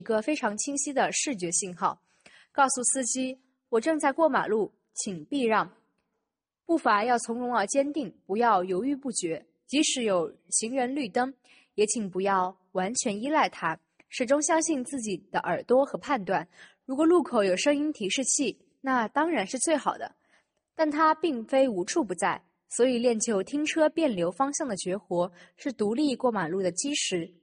一个非常清晰的视觉信号，告诉司机我正在过马路，请避让。步伐要从容而坚定，不要犹豫不决，即使有行人绿灯，也请不要完全依赖它，始终相信自己的耳朵和判断。如果路口有声音提示器，那当然是最好的，但它并非无处不在，所以练就听车变流方向的绝活是独立过马路的基石。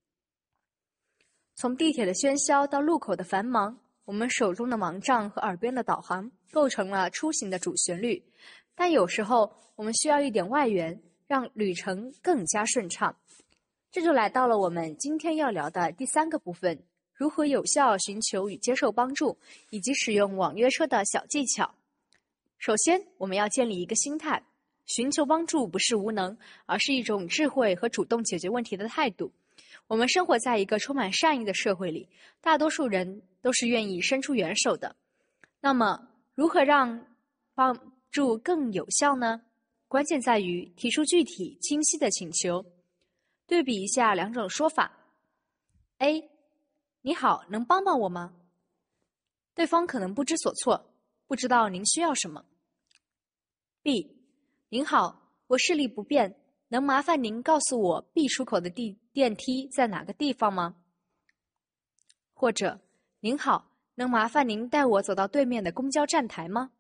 从地铁的喧嚣到路口的繁忙，我们手中的盲杖和耳边的导航构成了出行的主旋律，但有时候我们需要一点外援，让旅程更加顺畅。这就来到了我们今天要聊的第3个部分，如何有效寻求与接受帮助，以及使用网约车的小技巧。首先，我们要建立一个心态，寻求帮助不是无能，而是一种智慧和主动解决问题的态度。我们生活在一个充满善意的社会里，大多数人都是愿意伸出援手的。那么，如何让帮助更有效呢？关键在于提出具体、清晰的请求。对比一下2种说法。A. 你好，能帮帮我吗？对方可能不知所措，不知道您需要什么。B. 您好，我视力不便，能麻烦您告诉我 B 出口的电梯在哪个地方吗？或者，您好，能麻烦您带我走到对面的公交站台吗？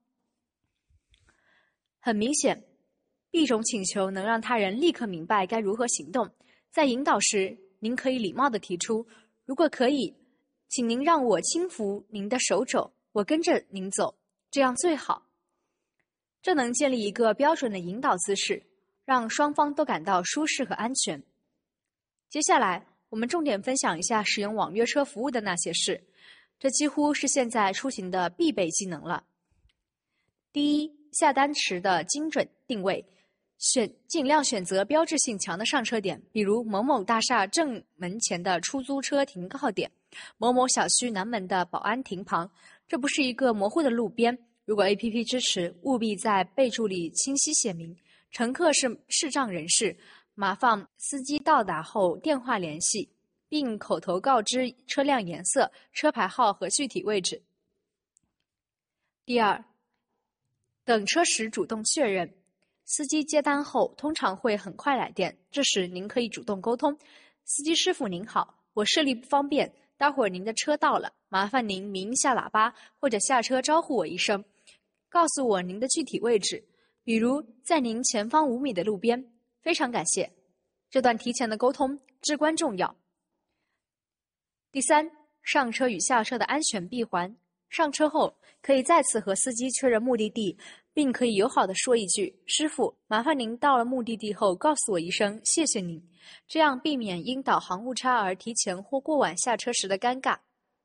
很明显， B 种请求能让他人立刻明白该如何行动。在引导时，您可以礼貌地提出，如果可以，请您让我轻扶您的手肘，我跟着您走，这样最好。这能建立一个标准的引导姿势，让双方都感到舒适和安全。接下来，我们重点分享一下使用网约车服务的那些事，这几乎是现在出行的必备技能了。第一，下单时的精准定位，尽量选择标志性强的上车点，比如某某大厦正门前的出租车停靠点，某某小区南门的保安亭旁。这不是一个模糊的路边，如果 APP 支持，务必在备注里清晰写明乘客是视障人士，麻烦司机到达后电话联系，并口头告知车辆颜色、车牌号和具体位置。第二，等车时主动确认，司机接单后通常会很快来电，这时您可以主动沟通。司机师傅您好，我视力不方便，待会儿您的车到了，麻烦您鸣一下喇叭或者下车招呼我一声，告诉我您的具体位置，比如在您前方5米的路边，非常感谢。这段提前的沟通至关重要。第三，上车与下车的安全闭环。上车后可以再次和司机确认目的地，并可以友好地说一句，师傅，麻烦您到了目的地后告诉我一声，谢谢您，这样避免因导航误差而提前或过晚下车时的尴尬。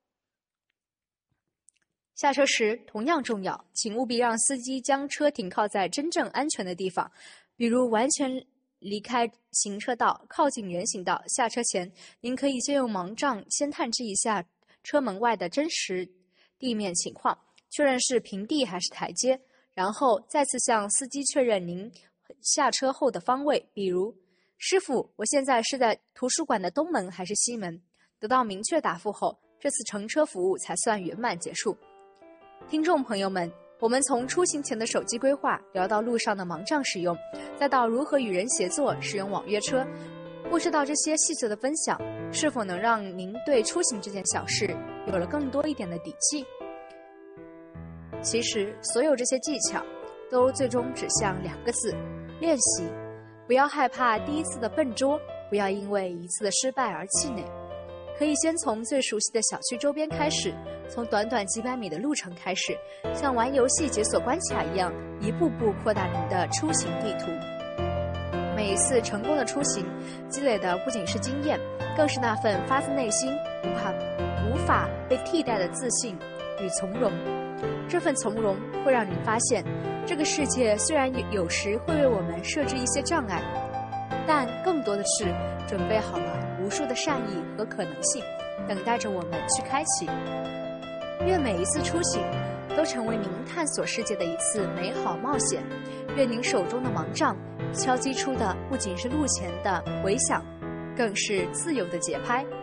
下车时同样重要，请务必让司机将车停靠在真正安全的地方，比如完全离开行车道，靠近人行道。下车前，您可以先用盲杖先探知一下车门外的真实地面情况，确认是平地还是台阶，然后再次向司机确认您下车后的方位，比如，师傅，我现在是在图书馆的东门还是西门？得到明确答复后，这次乘车服务才算圆满结束。听众朋友们，我们从出行前的手机规划聊到路上的盲杖使用，再到如何与人协作使用网约车，不知道这些细节的分享是否能让您对出行这件小事有了更多一点的底气？其实所有这些技巧都最终指向2个字：练习。不要害怕第一次的笨拙，不要因为一次的失败而气馁。可以先从最熟悉的小区周边开始，从短短几百米的路程开始，像玩游戏解锁关卡一样，一步步扩大您的出行地图。每一次成功的出行，积累的不仅是经验，更是那份发自内心、无法被替代的自信与从容。这份从容会让您发现，这个世界虽然有时会为我们设置一些障碍，但更多的是准备好了无数的善意和可能性，等待着我们去开启。愿每一次出行都成为您探索世界的一次美好冒险。愿您手中的盲杖敲击出的不仅是路前的回响，更是自由的节拍。